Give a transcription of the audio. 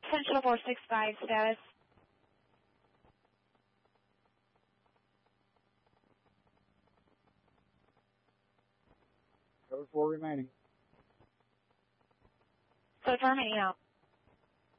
Central 465 status. Code 4 remaining. Code 4 remaining out.